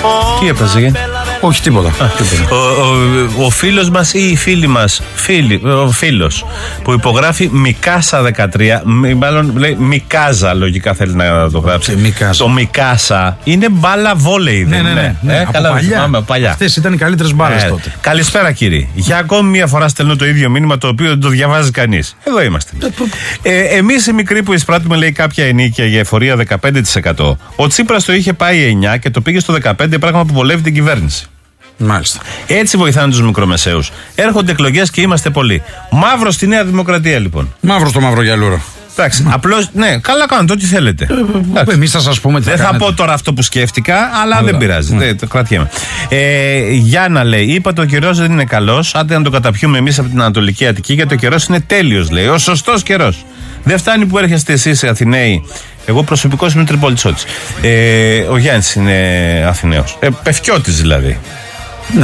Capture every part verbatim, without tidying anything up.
Τι έπαιζε? Όχι, τίποτα. Α, τίποτα. Ο, ο, ο φίλος μας ή η φίλη μας, φίλη, ο φίλος που υπογράφει Μικάσα δεκατρία, μάλλον λέει Μικάζα, λογικά θέλει να το γράψει. Μικάζα. Το Μικάσα είναι μπάλα βόλεϊ, δεν ναι, ναι, ναι, ναι. Ε, Από καλά, παλιά. θυμάμαι, παλιά. Αυτές ήταν οι καλύτερες μπάλες ε, τότε. Καλησπέρα κύριε. Για ακόμη μια φορά στέλνω το ίδιο μήνυμα το οποίο δεν το διαβάζει κανείς. Εδώ είμαστε. ε, εμείς οι μικροί που εισπράττουμε, λέει, κάποια ενίκια για εφορία δεκαπέντε τοις εκατό. Ο Τσίπρας το είχε πάει εννιά και το πήγε στο δεκαπέντε, πράγμα που βολεύει την κυβέρνηση. Μάλιστα. Έτσι βοηθάνε τους μικρομεσαίους. Έρχονται εκλογές και είμαστε πολλοί. Μαύρο στη Νέα Δημοκρατία, λοιπόν. Μαύρο στο μαύρο γυαλούρο. Εντάξει. Απλώς, ναι, καλά κάνετε, ό,τι θέλετε. Εμείς θα σας πούμε τι θα Δεν θα κάνετε. πω τώρα αυτό που σκέφτηκα, αλλά Όλα. δεν πειράζει. Ναι. Δεν, το κρατιέμαι. Ε, Γιάννα λέει: είπατε ο καιρός δεν είναι καλός. Άντε να το καταπιούμε εμείς από την Ανατολική Αττική, γιατί ο καιρός είναι τέλειος, λέει. Ο σωστός καιρός. Δεν φτάνει που έρχεστε εσείς Αθηναίοι. Εγώ προσωπικώς είμαι Τριπολιτσώτης. Ε, ο Γιάννης είναι Αθηναίος. Ε, Πευκιώτης δηλαδή. Ναι.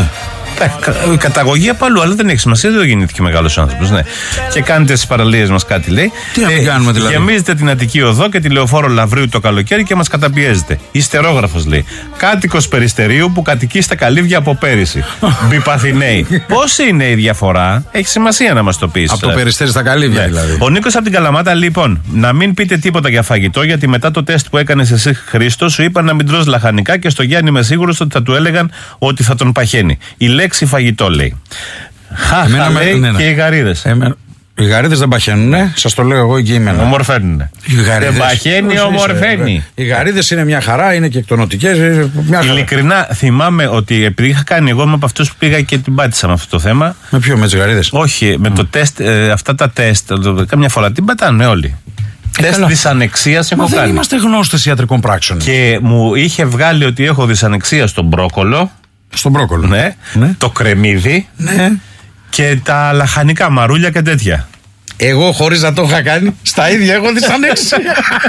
Η καταγωγή από αλλού, αλλά δεν έχει σημασία, δεν γεννήθηκε μεγάλος άνθρωπος. Ναι. Και κάνετε στις παραλίες μας κάτι, λέει. Τι να μην κάνουμε δηλαδή. Γεμίζετε την Αττική Οδό και τη Λεωφόρο Λαβρίου το καλοκαίρι και μας καταπιέζετε. Ιστερόγραφος, λέει. Κάτοικος Περιστερίου που κατοικεί στα καλύβια από πέρυσι. Μπιπαθηναίοι. Πώς είναι η διαφορά, έχει σημασία να μας το πεις. Από το Περιστέρι στα καλύβια, ναι. Δηλαδή. Ο Νίκος από την Καλαμάτα, λοιπόν, να μην πείτε τίποτα για φαγητό, γιατί μετά το τεστ που έκανες εσύ, Χρήστο, σου είπαν να μην τρως λαχανικά και στο Γιάννη είμαι σίγουρος ότι θα του έλεγαν ότι θα τον παχαίνει. Η λέξη φαγητό, λέει. Χάχα, λέει, ναι, ναι. Και οι γαρίδες. Εμένα... Οι γαρίδες δεν παχαίνουνε, σας το λέω εγώ και εμένα. Ομορφαίνουνε. Δεν παχαίνει, ομορφαίνει. Οι γαρίδες είναι μια χαρά, είναι και εκτονοτικές. Ειλικρινά θυμάμαι ότι επειδή είχα κάνει εγώ, είμαι από αυτούς που πήγα και την πάτησα με αυτό το θέμα. Με ποιο, με τις γαρίδες? Όχι, με mm. το τεστ, ε, αυτά τα τεστ, καμιά φορά την πατάνε όλοι. Ε, τεστ δυσανεξίας έχω Μα κάνει. Δεν είμαστε γνώστες ιατρικών πράξεων. Και μου είχε βγάλει ότι έχω δυσανεξία στον μπρόκολο. Στον μπρόκολο. Ναι, ναι. Το κρεμμύδι. Ναι. Και τα λαχανικά, μαρούλια και τέτοια. Εγώ χωρίς να το είχα κάνει, στα ίδια έχω δυσανεξία.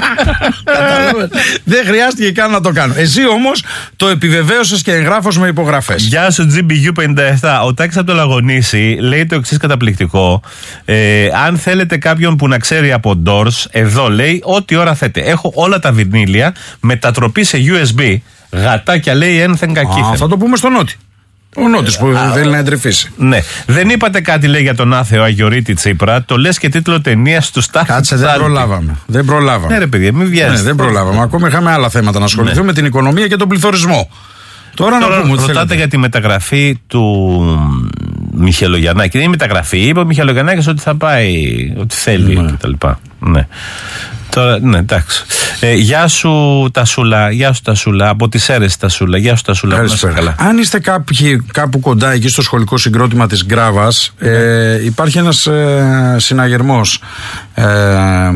Δεν χρειάστηκε καν να το κάνω. Εσύ όμως το επιβεβαίωσες και εγγράφος με υπογραφές. Γεια σου τζι μπι γιου πενήντα επτά. Ο Τάκης από το Λαγονήσι λέει το εξής καταπληκτικό. Ε, αν θέλετε κάποιον που να ξέρει από ντόρς, εδώ λέει ό,τι ώρα θέτε. Έχω όλα τα βινίλια, μετατροπή σε γιου ες μπι. Γατάκια, λέει, ένθεν κακήθεν. Θα το πούμε στο Νότι. Ο Νότης που α, θέλει να εντρυφήσει. Ναι. Δεν είπατε κάτι, λέει, για τον άθεο Αγιορείτη Τσίπρα. Το λες και τίτλο ταινίας του Στάθη. Κάτσε, δεν προλάβαμε. Δεν προλάβαμε. Ναι, ρε παιδιά, μην βιάζετε. Ναι, δεν προλάβαμε. Ακόμα είχαμε άλλα θέματα να ασχοληθούμε, ναι, με την οικονομία και τον πληθωρισμό. Τώρα, Τώρα να πούμε. Ρωτάτε θέλετε για τη μεταγραφή του Μιχελογιαννάκη. Δεν είναι μεταγραφή. Είπε ο Μιχελογιαννάκης ότι θα πάει, ότι θέλει, ναι, κτλ. Ναι. Τώρα, ναι, εντάξει. Ε, γεια σου Τασούλα, γεια σου Τασούλα, από τις Σέρρες Τασούλα, γεια σου Τασούλα. Καλησπέρα. Αν είστε κάποιοι, κάπου κοντά εκεί στο σχολικό συγκρότημα της Γκράβας, mm. ε, υπάρχει ένας ε, συναγερμός, ε, ε,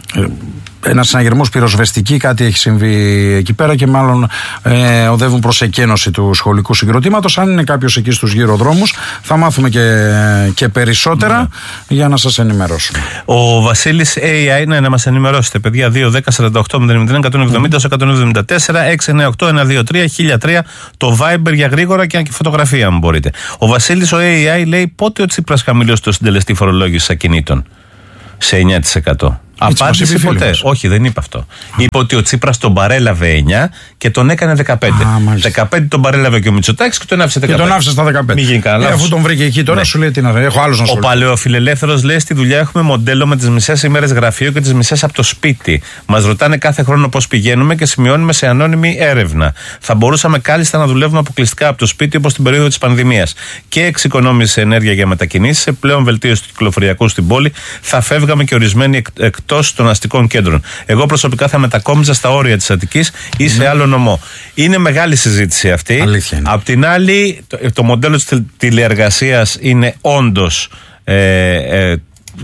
ένας συναγερμός πυροσβεστική, κάτι έχει συμβεί εκεί πέρα και μάλλον ε, οδεύουν προς εκένωση του σχολικού συγκροτήματος. Αν είναι κάποιος εκεί στους γύρω δρόμους, θα μάθουμε και, και περισσότερα, mm. για να σας ενημερώσουμε. Ο Βασίλης έι άι, ναι, να μας ενημερώσετε, παιδιά. Δύο δέκα σαράντα οκτώ μηδέν μηδέν εκατόν εβδομήντα εκατόν εβδομήντα τέσσερα έξι εννιά οκτώ ένα δύο τρία χίλια τρία το Viber για γρήγορα και φωτογραφία, αν μπορείτε. Ο Βασίλης ο έι άι λέει πότε ο Τσίπρας χαμηλώσει το συντελεστή φορολόγησης ακινήτων σε εννιά τοις εκατό. Απάντησε ποτέ. Όχι, δεν είπε αυτό. Α. Είπε ότι ο Τσίπρας τον παρέλαβε εννιά και τον έκανε δεκαπέντε. Α, δεκαπέντε τον παρέλαβε και ο Μητσοτάκης και τον άφησε δεκαπέντε. Και τον άφησε στα δεκαπέντε. Μην γίνει κανένα λάθος. Ε, αφού τον βρήκε εκεί τώρα, ναι, σου λέει τι να έχω άλλος να σου. Ο παλαιοφιλελεύθερος λέει στη δουλειά έχουμε μοντέλο με τις μισές ημέρες γραφείο και τις μισές από το σπίτι. Μας ρωτάνε κάθε χρόνο πώς πηγαίνουμε και σημειώνουμε σε ανώνυμη έρευνα. Θα μπορούσαμε κάλλιστα να δουλεύουμε αποκλειστικά από το σπίτι όπως την περίοδο της πανδημίας. Και εξοικονόμηση ενέργεια για μετακινήσεις, σε πλέον βελτίωση του κυκλοφοριακού στην πόλη, θα φεύγαμε και ορισμένοι εκτός των αστικών κέντρων. Εγώ προσωπικά θα μετακόμιζα στα όρια της Αττικής ή σε άλλο νομό. Είναι μεγάλη συζήτηση αυτή. Απ' την άλλη, το, το μοντέλο της τηλεεργασίας είναι όντως ε, ε,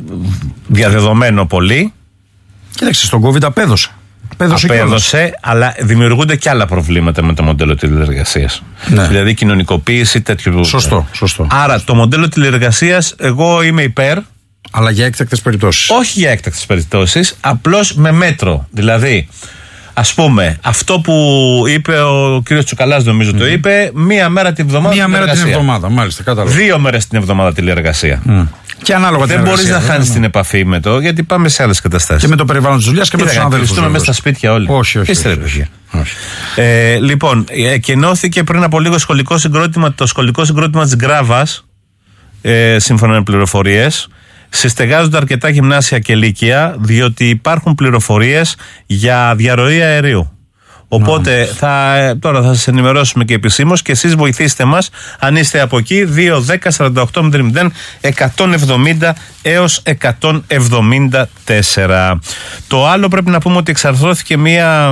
διαδεδομένο πολύ. Κοίταξε, στον COVID απέδωσε. Απέδωσε, απέδωσε αλλά δημιουργούνται και άλλα προβλήματα με το μοντέλο τηλεεργασίας. Ναι. Δηλαδή κοινωνικοποίηση τέτοιου. Σωστό, σωστό. Άρα το μοντέλο τηλεεργασίας, εγώ είμαι υπέρ. Αλλά για έκτακτες περιπτώσεις. Όχι για έκτακτες περιπτώσεις, απλώς με μέτρο. Δηλαδή, ας πούμε, αυτό που είπε ο κύριος Τσουκαλάς, νομίζω mm. το είπε, μία μέρα την εβδομάδα. Μία μέρα την εβδομάδα, μάλιστα, κατάλαβα. Δύο μέρες την εβδομάδα τηλεεργασία. Mm. Και ανάλογα δεν μπορεί να χάνει την επαφή με το, γιατί πάμε σε άλλες καταστάσεις. Και με το περιβάλλον της δουλειάς και με τους συναδέλφους. Κλειστούμε μέσα στα σπίτια όλοι. Όχι, όχι. Είστε, όχι, όχι, όχι. όχι. Ε, λοιπόν, εκενώθηκε πριν από λίγο σχολικό συγκρότημα, το σχολικό συγκρότημα της Γκράβας, ε, σύμφωνα με πληροφορίες. Συστεγάζονται αρκετά γυμνάσια και λύκεια, διότι υπάρχουν πληροφορίες για διαρροή αερίου. Οπότε θα, τώρα θα σας ενημερώσουμε και επισήμως και εσείς βοηθήστε μας αν είστε από εκεί. Δύο δέκα σαράντα οκτώ μηδέν μηδέν εκατόν εβδομήντα έως εκατόν εβδομήντα τέσσερα. Το άλλο πρέπει να πούμε ότι εξαρθρώθηκε μία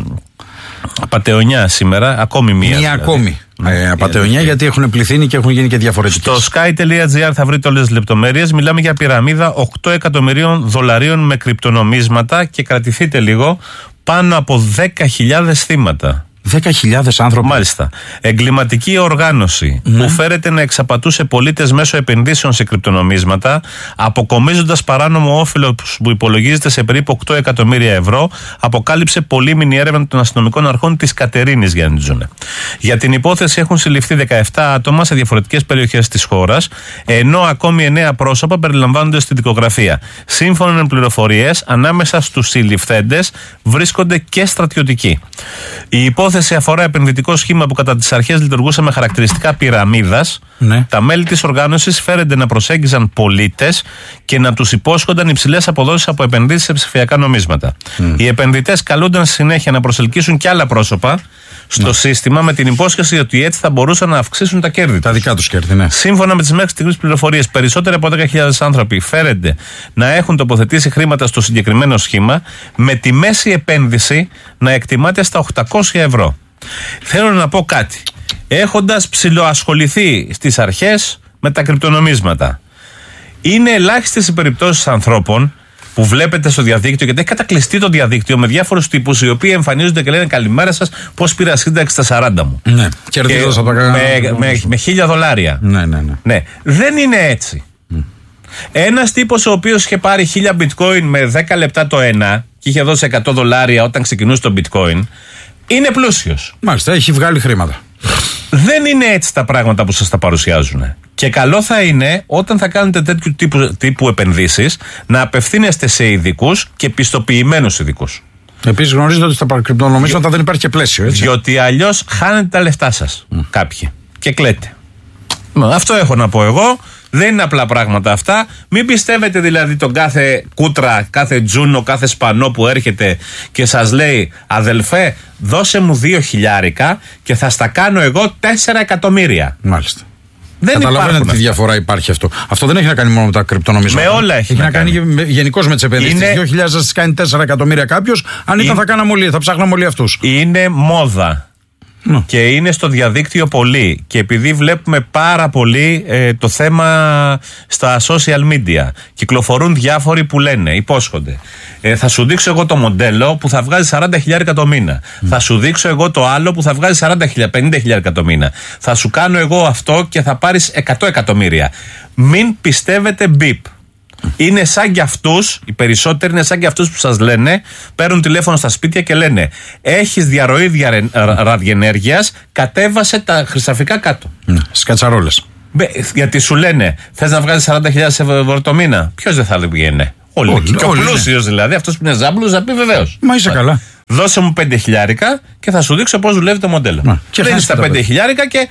απατεωνιά σήμερα, ακόμη μία. Μία δηλαδή. ακόμη ε, απατεωνιά, γιατί έχουν πληθύνει και έχουν γίνει και διαφορετικές. Στο sky.gr θα βρείτε όλες τις λεπτομέρειες. Μιλάμε για πυραμίδα οκτώ εκατομμυρίων δολαρίων με κρυπτονομίσματα και κρατηθείτε λίγο, πάνω από δέκα χιλιάδες θύματα. δέκα χιλιάδες άνθρωποι. Μάλιστα. Εγκληματική οργάνωση mm. που φέρεται να εξαπατούσε πολίτες μέσω επενδύσεων σε κρυπτονομίσματα, αποκομίζοντας παράνομο όφελο που υπολογίζεται σε περίπου οκτώ εκατομμύρια ευρώ, αποκάλυψε πολύμηνη έρευνα των αστυνομικών αρχών της Κατερίνης, Γιάννη Τζούνε. Για την υπόθεση έχουν συλληφθεί δεκαεπτά άτομα σε διαφορετικές περιοχές της χώρας, ενώ ακόμη εννέα πρόσωπα περιλαμβάνονται στη δικογραφία. Σύμφωνα με πληροφορίες, ανάμεσα στους συλληφθέντες βρίσκονται και στρατιωτικοί. Η υπόθεση αφορά επενδυτικό σχήμα που κατά τις αρχές λειτουργούσε με χαρακτηριστικά πυραμίδας. Ναι. Τα μέλη της οργάνωσης φέρονται να προσέγγιζαν πολίτες και να τους υπόσχονταν υψηλές αποδόσεις από επενδύσεις σε ψηφιακά νομίσματα. Mm. Οι επενδυτές καλούνταν συνέχεια να προσελκύσουν και άλλα πρόσωπα στο mm. σύστημα με την υπόσχεση ότι έτσι θα μπορούσαν να αυξήσουν τα κέρδη. Τα δικά τους κέρδη, ναι. Σύμφωνα με τις μέχρι στιγμής πληροφορίες, περισσότεροι από δέκα χιλιάδες άνθρωποι φέρονται να έχουν τοποθετήσει χρήματα στο συγκεκριμένο σχήμα, με τη μέση επένδυση να εκτιμάται στα οκτακόσια ευρώ. Θέλω να πω κάτι. Έχοντας ψιλοασχοληθεί στις αρχές με τα κρυπτονομίσματα, είναι ελάχιστες οι περιπτώσεις ανθρώπων που βλέπετε στο διαδίκτυο, γιατί έχει κατακλειστεί το διαδίκτυο με διάφορους τύπους οι οποίοι εμφανίζονται και λένε καλημέρα σας, πώς πήρα σύνταξη στα σαράντα μου. Ναι, κερδίζοντας από τα με, με, με χίλια δολάρια. Ναι, ναι, ναι. ναι. Δεν είναι έτσι. Mm. Ένας τύπος ο οποίος είχε πάρει χίλια bitcoin με δέκα λεπτά το ένα και είχε δώσει εκατό δολάρια όταν ξεκινούσε το bitcoin, είναι πλούσιος. Μάλιστα, έχει βγάλει χρήματα. Δεν είναι έτσι τα πράγματα που σας τα παρουσιάζουν. Και καλό θα είναι όταν θα κάνετε τέτοιου τύπου, τύπου επενδύσεις να απευθύνεστε σε ειδικούς και πιστοποιημένους ειδικούς. Επίσης γνωρίζετε ότι στα κρυπτονομίσματα δεν υπάρχει και πλαίσιο, έτσι. Διότι αλλιώς χάνετε τα λεφτά σας mm. κάποιοι και κλαίτε. Αυτό έχω να πω εγώ. Δεν είναι απλά πράγματα αυτά. Μην πιστεύετε δηλαδή τον κάθε κούτρα, κάθε τζούνο, κάθε σπανό που έρχεται και σας λέει αδελφέ, δώσε μου δύο χιλιάρικα και θα στα κάνω εγώ τέσσερα εκατομμύρια. Μάλιστα. Δεν καταλαβαίνετε τι διαφορά υπάρχει αυτό. Αυτό δεν έχει να κάνει μόνο με τα κρυπτονομίσματα. Με όλα έχει, έχει να, να κάνει, κάνει γενικώς με τις επενδύσεις. Είναι... δύο χιλιάδες σας κάνει τέσσερα εκατομμύρια κάποιος. Αν ήταν είναι... θα κάναμε όλοι, θα ψάχναμε όλοι αυτούς. Είναι μόδα. No. Και είναι στο διαδίκτυο πολύ. Και επειδή βλέπουμε πάρα πολύ ε, το θέμα στα social media, κυκλοφορούν διάφοροι που λένε, υπόσχονται. Ε, θα σου δείξω εγώ το μοντέλο που θα βγάζει σαράντα χιλιάρικα το μήνα. Mm. Θα σου δείξω εγώ το άλλο που θα βγάζει σαράντα χιλιάρικα, πενήντα χιλιάρικα το μήνα. Θα σου κάνω εγώ αυτό και θα πάρεις εκατό εκατομμύρια. Μην πιστεύετε μπιπ. Είναι σαν κι αυτούς, οι περισσότεροι είναι σαν κι αυτούς που σας λένε, παίρνουν τηλέφωνο στα σπίτια και λένε έχεις διαρροή δια, ραδιενέργειας, κατέβασε τα χρυσαφικά κάτω. Ναι, στις κατσαρόλες. Γιατί σου λένε θες να βγάλεις σαράντα χιλιάδες ευρώ το μήνα. Ποιος δεν θα βγαίνει? Όλοι. όλοι και ο πλούσιος δηλαδή, αυτός που είναι ζάμπλος, θα πει βεβαίως. Μα είσαι καλά. Δώσε μου πέντε χιλιάρικα και θα σου δείξω πώς δουλεύει το μοντέλο. Δίνεις τα πέντε χιλιάρικα και...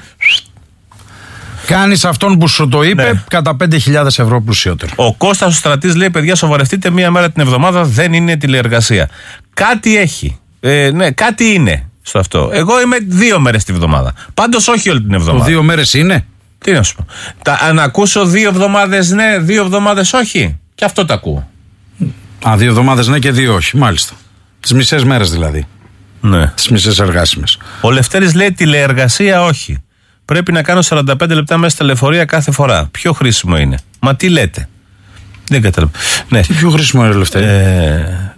Κάνεις αυτόν που σου το είπε ναι. κατά πέντε χιλιάδες ευρώ πλουσιότερο. Ο Κώστας ο Στρατής λέει: παιδιά, σοβαρευτείτε μία μέρα την εβδομάδα, δεν είναι τηλεεργασία. Κάτι έχει. Ε, ναι, κάτι είναι στο αυτό. Εγώ είμαι δύο μέρες την εβδομάδα. Πάντως όχι όλη την εβδομάδα. Το δύο μέρες είναι. Τι να σου πω. Τα, αν ακούσω δύο εβδομάδες ναι, δύο εβδομάδες όχι. Και αυτό το ακούω. Α, δύο εβδομάδες ναι και δύο όχι. Μάλιστα. Τις μισές μέρες δηλαδή. Ναι. Τις μισές εργάσιμες. Ο Λευτέρης λέει: τηλεεργασία όχι. Πρέπει να κάνω σαράντα πέντε λεπτά μέσα στη λεωφορεία κάθε φορά. Πιο χρήσιμο είναι. Μα τι λέτε? Δεν καταλαβαίνω. Ναι. Τι πιο χρήσιμο είναι, Λευτέρη? Ε...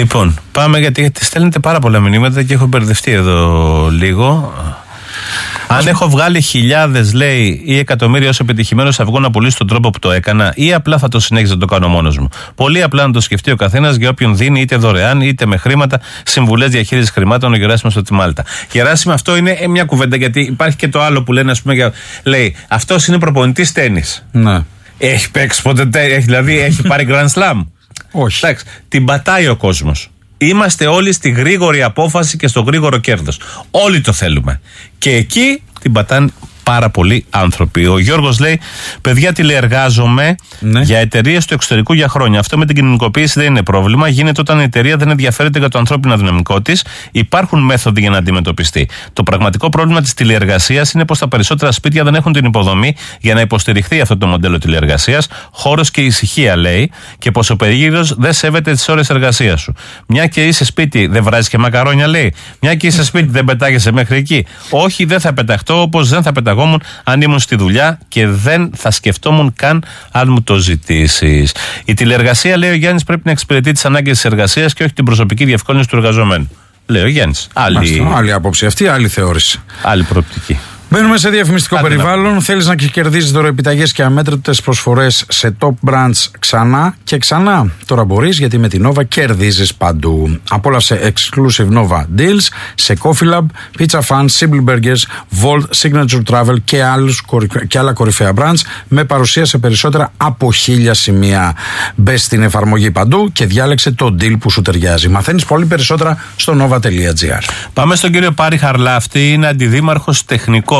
Λοιπόν, πάμε γιατί στέλνετε πάρα πολλά μηνύματα και έχω μπερδευτεί εδώ λίγο. Αν έχω βγάλει χιλιάδες, λέει, ή εκατομμύρια ως επιτυχημένος, θα βγω να πουλήσω τον τρόπο που το έκανα, ή απλά θα το συνέχιζα να το κάνω μόνος μου. Πολύ απλά να το σκεφτεί ο καθένας για όποιον δίνει, είτε δωρεάν είτε με χρήματα, συμβουλές διαχείρισης χρημάτων. Ο Γεράσιμος από τη Μάλτα. Γεράσιμο, αυτό είναι μια κουβέντα, γιατί υπάρχει και το άλλο που λένε, ας πούμε, για, λέει, αυτός είναι προπονητής τένις. Ναι. Έχει παίξει ποτέ τένις, δηλαδή έχει πάρει Grand Slam? Όχι. Εντάξει, την πατάει ο κόσμος. Είμαστε όλοι στη γρήγορη απόφαση και στο γρήγορο κέρδος. Όλοι το θέλουμε. Και εκεί την πατάνε πάρα πολλοί άνθρωποι. Ο Γιώργος λέει: παιδιά, τηλεεργάζομαι ναι. για εταιρείες του εξωτερικού για χρόνια. Αυτό με την κοινωνικοποίηση δεν είναι πρόβλημα. Γίνεται όταν η εταιρεία δεν ενδιαφέρεται για το ανθρώπινο δυναμικό της. Υπάρχουν μέθοδοι για να αντιμετωπιστεί. Το πραγματικό πρόβλημα της τηλεεργασίας είναι πως τα περισσότερα σπίτια δεν έχουν την υποδομή για να υποστηριχθεί αυτό το μοντέλο τηλεεργασίας. Χώρος και ησυχία, λέει, και πως ο περίγυρος δεν σέβεται τις ώρες εργασίας σου. Μια και είσαι σπίτι, δεν βράζεις και μακαρόνια, λέει. Μια και είσαι σπίτι, δεν πετάγεσαι μέχρι εκεί. Όχι, δεν θα πεταχτώ όπως δεν θα πεταγόμουν αν ήμουν στη δουλειά και δεν θα σκεφτόμουν καν αν μου το ζητήσεις. Η τηλεεργασία, λέει ο Γιάννης, πρέπει να εξυπηρετεί τις ανάγκες της εργασίας και όχι την προσωπική διευκόλυνση του εργαζομένου. Λέει ο Γιάννης. Άλλη, άλλη άποψη αυτή, άλλη θεώρηση. Άλλη προοπτική. Μπαίνουμε σε διαφημιστικό Άντε περιβάλλον. Να... Θέλεις να κερδίζεις δωροεπιταγές και αμέτρητες προσφορές σε top brands ξανά και ξανά. Τώρα μπορείς, γιατί με την Nova κερδίζεις παντού. Απόλαυσε exclusive Nova deals σε Coffee Lab, Pizza Fun, Simple Burgers, Volt, Signature Travel και, άλλους, και άλλα κορυφαία brands με παρουσία σε περισσότερα από χίλια σημεία. Μπες στην εφαρμογή παντού και διάλεξε το deal που σου ταιριάζει. Μαθαίνεις πολύ περισσότερα στο nova τελεία gr. Πάμε στον κύριο Πάρη Χαρλάφτη, είναι αντιδήμαρχος τεχνικών.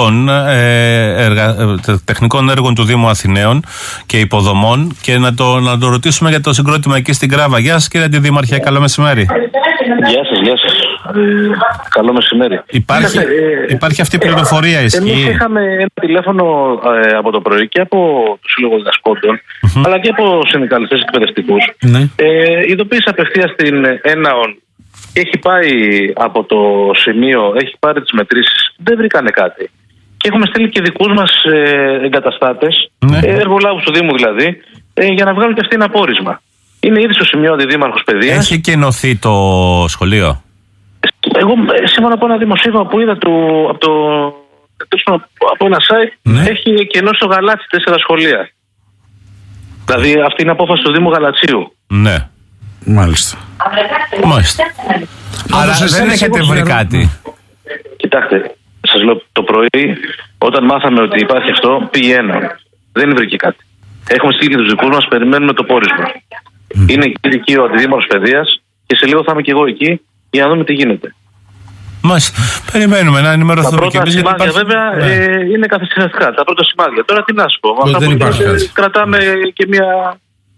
Εργα... τεχνικών έργων του Δήμου Αθηναίων και υποδομών, και να το, να το ρωτήσουμε για το συγκρότημα εκεί στην Γκράβα. Γεια σας, κύριε Αντιδήμαρχε, καλό μεσημέρι. Γεια σας, γεια σας. Καλό μεσημέρι. Υπάρχει, ε, υπάρχει αυτή η πληροφορία, ισχύει? Εμείς είχαμε ένα τηλέφωνο ε, από το πρωί και από το Σύλλογο Διδασκόντων, mm-hmm. αλλά και από συνδικαλιστές εκπαιδευτικούς. Mm-hmm. Ε, ειδοποίησα απευθείας στην ΕΝΑΟΝ. Έχει πάει από το σημείο, έχει πάρει τις μετρήσεις, δεν βρήκανε κάτι. Και έχουμε στείλει και δικούς μας ε, εγκαταστάτες, ναι. ε, εργολάβους του Δήμου δηλαδή, ε, για να βγάλουν και αυτοί ένα πόρισμα. Είναι ήδη στο σημείο αντιδήμαρχος παιδείας. Έχει κενωθεί το σχολείο? Εγώ, σύμφωνα από ένα δημοσίευμα που είδα του, από, το, από ένα site, ναι. έχει κενώσει το Γαλάτσι τέσσερα σχολεία. Δηλαδή αυτή είναι απόφαση του Δήμου Γαλατσίου. Ναι. Μάλιστα. Μάλιστα. Αλλά δεν έχετε βρει κάτι? Κοιτάξτε, σας λέω, το πρωί όταν μάθαμε ότι υπάρχει αυτό, πήγε ένα. Δεν βρήκε κάτι. Έχουμε στείλει και τους δικούς μας, περιμένουμε το πόρισμα. Mm. Είναι εκεί ο αντιδήμαρχος παιδείας και σε λίγο θα είμαι και εγώ εκεί για να δούμε τι γίνεται. Μάλιστα. Περιμένουμε να ενημερωθούμε. Τα πρώτα σημάδια υπάρχει... βέβαια ναι. ε, είναι καθυστερητικά. Τα πρώτα σημάδια. Τώρα τι να σου πω. Αυτά που γίνεται, κρατάμε και μια...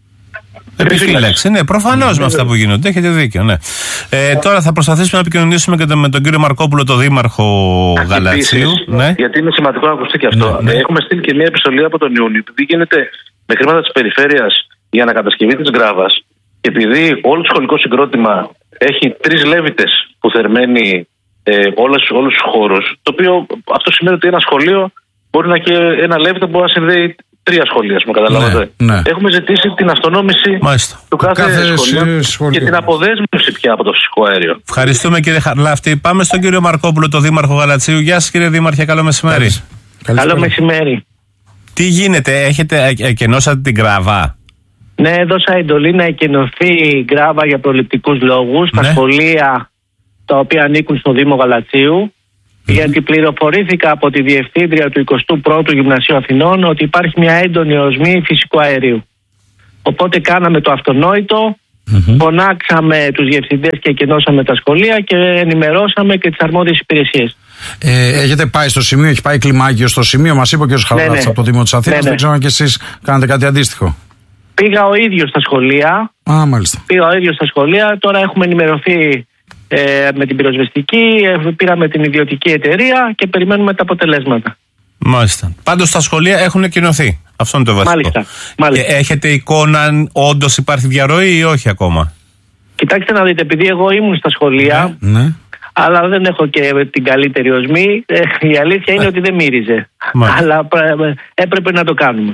Επιφύλαξη, ναι, προφανώς με αυτά που γίνονται. Έχετε δίκιο, ναι. Ε, τώρα θα προσπαθήσουμε να επικοινωνήσουμε και με τον κύριο Μαρκόπουλο, τον δήμαρχο Γαλατσίου. Ναι. Γιατί είναι σημαντικό να ακουστεί και αυτό. Ναι, ναι. Έχουμε στείλει και μια επιστολή από τον Ιούνιο, επειδή γίνεται με χρήματα της περιφέρειας για ανακατασκευή της Γκράβας, και επειδή όλο το σχολικό συγκρότημα έχει τρεις λέβητες που θερμαίνει ε, όλους, όλους τους χώρους, το οποίο αυτό σημαίνει ότι ένα σχολείο μπορεί να και ένα λέβητα μπορεί να συνδέει τρία σχολεία, μου καταλάβατε. Ναι, ναι. Έχουμε ζητήσει την αυτονόμηση Μάλιστα. του κάθε, κάθε σχολείου σχολείο. Και την αποδέσμευση πια από το φυσικό αέριο. Ευχαριστούμε, κύριε Χαρλάφτη. Πάμε στον κύριο Μαρκόπουλο, τον δήμαρχο Γαλατσίου. Γεια σας, κύριε Δήμαρχε, καλό μεσημέρι. Καλό μεσημέρι. Τι γίνεται, έχετε εκενώσατε την Γκράβα? Ναι, έδωσα εντολή να εκενωθεί η Γκράβα για προληπτικούς λόγους. Ναι. Τα σχολεία τα οποία ανήκουν στο Δήμο Γαλατσίου. Mm-hmm. Γιατί πληροφορήθηκα από τη Διευθύντρια του εικοστού πρώτου Γυμνασίου Αθηνών ότι υπάρχει μια έντονη οσμή φυσικού αερίου. Οπότε κάναμε το αυτονόητο, mm-hmm. φωνάξαμε τους διευθυντές και εκενώσαμε τα σχολεία και ενημερώσαμε και τις αρμόδιες υπηρεσίες. Ε, έχετε πάει στο σημείο, έχει πάει κλιμάκιο στο σημείο, μας είπε ο κ. Χαρλάφτης ναι, ναι. από το Δήμο της Αθήνας. Ναι, ναι. Δεν ξέρω αν και εσείς κάνετε κάτι αντίστοιχο. Πήγα ο ίδιος στα σχολεία. Α, μάλιστα. Πήγα ο ίδιος στα σχολεία, τώρα έχουμε ενημερωθεί. Ε, με την πυροσβεστική, ε, πήραμε την ιδιωτική εταιρεία και περιμένουμε τα αποτελέσματα. Μάλιστα. Πάντως τα σχολεία έχουν κοινωθεί. Αυτό είναι το βασικό. Μάλιστα. Μάλιστα. Και έχετε εικόνα αν όντως υπάρχει διαρροή ή όχι ακόμα? Κοιτάξτε να δείτε, επειδή εγώ ήμουν στα σχολεία, ναι, ναι. αλλά δεν έχω και την καλύτερη οσμή, ε, η αλήθεια είναι ότι δεν μύριζε. Μάλιστα. Αλλά έπρεπε να το κάνουμε.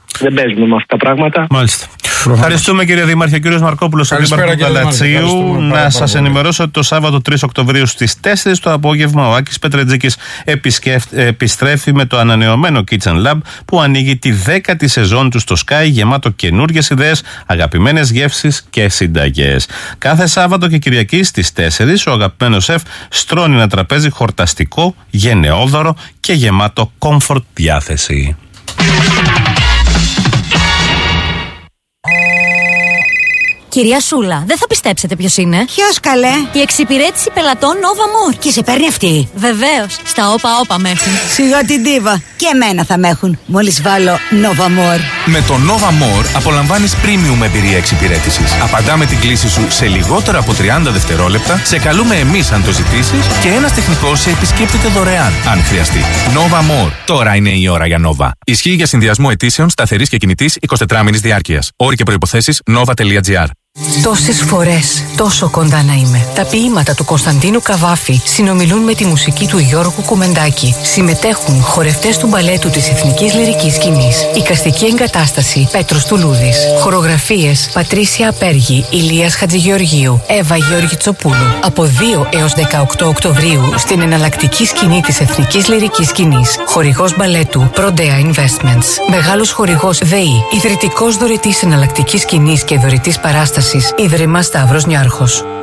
Δεν παίζουμε με αυτά τα πράγματα. Μάλιστα. Ευχαριστούμε κύριε Δήμαρχε. Κύριος Μαρκόπουλος, Αντίπαρχος του Γαλατσίου. Να σας ενημερώσω ότι το Σάββατο τρεις Οκτωβρίου στις τέσσερις το απόγευμα ο Άκης Πετρετζίκης επιστρέφει με το ανανεωμένο Kitchen Lab που ανοίγει τη δέκατη σεζόν του στο Sky, γεμάτο καινούργιες ιδέες, αγαπημένες γεύσεις και συνταγές. Κάθε Σάββατο και Κυριακή στις τέσσερις ο αγαπημένος σεφ στρώνει ένα τραπέζι χορταστικό, γενναιόδωρο και γεμάτο comfort διάθεση. Κυρία Σούλα, δεν θα πιστέψετε ποιος είναι. Ποιος καλέ? Η εξυπηρέτηση πελατών Nova More. Και σε παίρνει αυτή? Βεβαίως, στα όπα όπα με έχουν. Σιγά την ντίβα. Και εμένα θα με έχουν. Μόλις βάλω Nova More. Με το Nova More απολαμβάνεις premium εμπειρία εξυπηρέτησης. Απαντάμε την κλήση σου σε λιγότερα από τριάντα δευτερόλεπτα, σε καλούμε εμείς αν το ζητήσεις και ένας τεχνικός σε επισκέπτεται δωρεάν αν χρειαστεί. Nova More. Τώρα είναι η ώρα για Nova. Ισχύει για συνδυασμό αιτήσεων σταθερής και κινητής εικοσιτετράμηνης διάρκειας. Όροι και προϋποθέσεις nova τελεία gr. Τόσες φορές, τόσο κοντά να είμαι. Τα ποίηματα του Κωνσταντίνου Καβάφη συνομιλούν με τη μουσική του Γιώργου Κουμεντάκη. Συμμετέχουν χορευτές του μπαλέτου της Εθνικής Λυρικής Σκηνής. Εικαστική εγκατάσταση Πέτρος Τουλούδης. Χορογραφίες Πατρίσια Απέργη, Ηλίας Χατζηγεωργίου, Εύα Γεωργιτσοπούλου. Από δύο έως δεκαοκτώ Οκτωβρίου στην εναλλακτική σκηνή της Εθνικής Λυρικής Σκηνής. Χορηγός μπαλέτου Prodea Investments. Μεγάλος χορηγός ΔΕΗ. Ιδρυτικός δωρητής εναλλακτικής σκηνής και δωρητής παράστασης Ίδρυμα Σταύρος Νιάρχος.